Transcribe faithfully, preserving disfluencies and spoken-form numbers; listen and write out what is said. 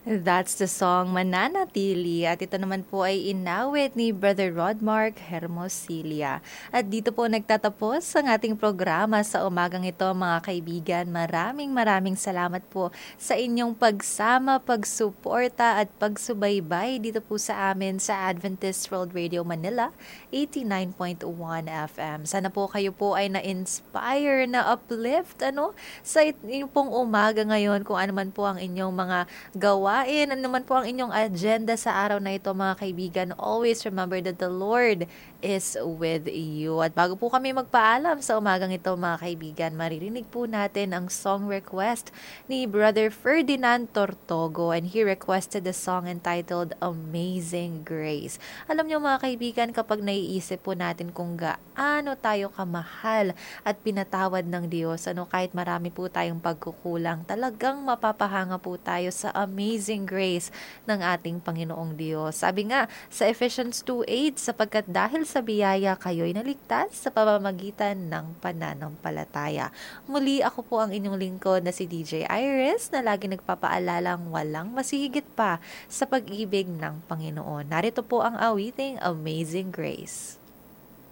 That's the song Mananatili at ito naman po ay inawit ni Brother Rodmark Hermosilia. At dito po nagtatapos ang ating programa sa umagang ito mga kaibigan. Maraming maraming salamat po sa inyong pagsama, pagsuporta at pagsubaybay dito po sa amin sa Adventist World Radio Manila eighty-nine point one F M. Sana po kayo po ay na-inspire, na-uplift ano, sa inyong pong umaga ngayon kung ano man po ang inyong mga gawain, ano naman po ang inyong agenda sa araw na ito mga kaibigan. Always remember that the Lord is with you. At bago po kami magpaalam sa umagang ito mga kaibigan, maririnig po natin ang song request ni Brother Ferdinand Tortogo and he requested the song entitled Amazing Grace. Alam niyo mga kaibigan, kapag naiisip po natin kung gaano tayo kamahal at pinatawad ng Diyos, ano, kahit marami po tayong pagkukulang, talagang mapapahanga po tayo sa amazing grace ng ating Panginoong Diyos. Sabi nga sa Ephesians two eight, sapagkat dahil sa biyaya kayo'y naligtas sa pamamagitan ng pananampalataya. Muli ako po ang inyong lingkod na si D J Iris na lagi nagpapaalalang walang masihigit pa sa pag-ibig ng Panginoon. Narito po ang awiting Amazing Grace.